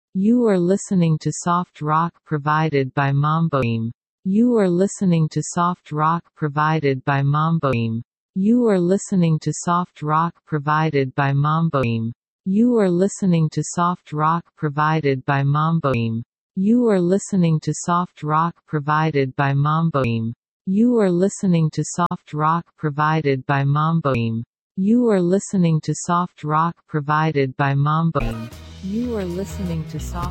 You are listening to soft rock provided by Mamboim. You are listening to soft rock provided by Mamboim. You are listening to soft rock provided by Mamboim. You are listening to soft rock provided by Mamboim. You are listening to soft rock provided by Mamboim. You are listening to soft rock provided by Mamboim. You are listening to soft rock provided by Mamboim. You are listening to soft